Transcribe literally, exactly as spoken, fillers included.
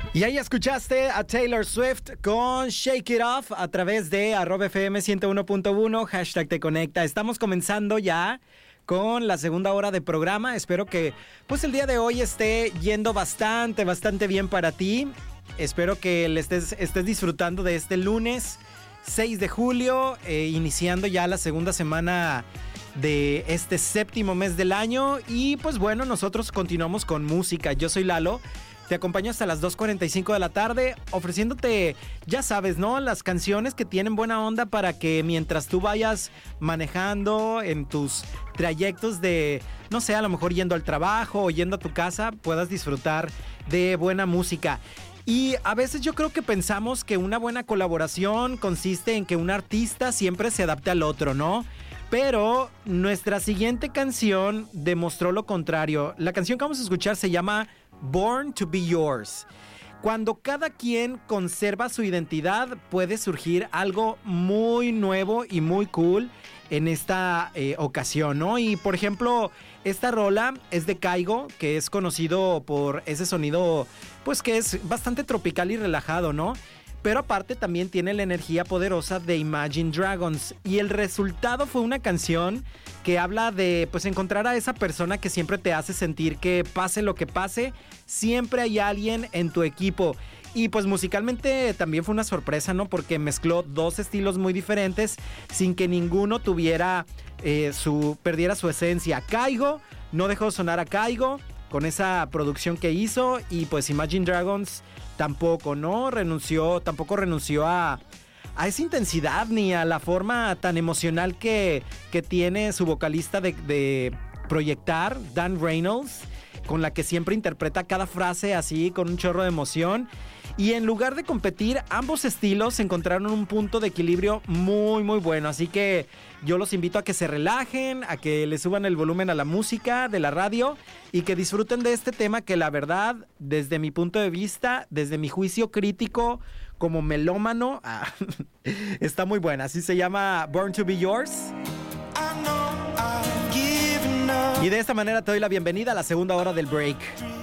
Y ahí escuchaste a Taylor Swift con Shake It Off a través de arroba F M ciento uno punto uno, hashtag Te Conecta. Estamos comenzando ya con la segunda hora de programa. Espero que pues el día de hoy esté yendo bastante, bastante bien para ti. Espero que le estés, estés disfrutando de este lunes seis de julio, eh, iniciando ya la segunda semana de este séptimo mes del año. Y pues bueno, nosotros continuamos con música. Yo soy Lalo. Te acompaño hasta las dos cuarenta y cinco de la tarde, ofreciéndote, ya sabes, ¿no? Las canciones que tienen buena onda para que mientras tú vayas manejando en tus trayectos de, no sé, a lo mejor yendo al trabajo o yendo a tu casa, puedas disfrutar de buena música. Y a veces yo creo que pensamos que una buena colaboración consiste en que un artista siempre se adapte al otro, ¿no? Pero nuestra siguiente canción demostró lo contrario. La canción que vamos a escuchar se llama Born to Be Yours. Cuando cada quien conserva su identidad, puede surgir algo muy nuevo y muy cool en esta eh, ocasión, ¿no? Y por ejemplo, esta rola es de Kygo, que es conocido por ese sonido, pues que es bastante tropical y relajado, ¿no? Pero aparte también tiene la energía poderosa de Imagine Dragons. Y el resultado fue una canción que habla de pues encontrar a esa persona que siempre te hace sentir que pase lo que pase, siempre hay alguien en tu equipo. Y pues musicalmente también fue una sorpresa, ¿no? Porque mezcló dos estilos muy diferentes sin que ninguno tuviera eh, su perdiera su esencia. Kygo no dejó sonar a Kygo con esa producción que hizo, y pues Imagine Dragons tampoco, ¿no? Renunció, tampoco renunció a, a esa intensidad ni a la forma tan emocional que, que tiene su vocalista de, de proyectar, Dan Reynolds, con la que siempre interpreta cada frase así con un chorro de emoción. Y en lugar de competir, ambos estilos encontraron un punto de equilibrio muy muy bueno. Así que yo los invito a que se relajen, a que le suban el volumen a la música de la radio y que disfruten de este tema que la verdad, desde mi punto de vista, desde mi juicio crítico como melómano, ah, está muy buena. Así se llama Born to Be Yours. Y de esta manera te doy la bienvenida a la segunda hora del break.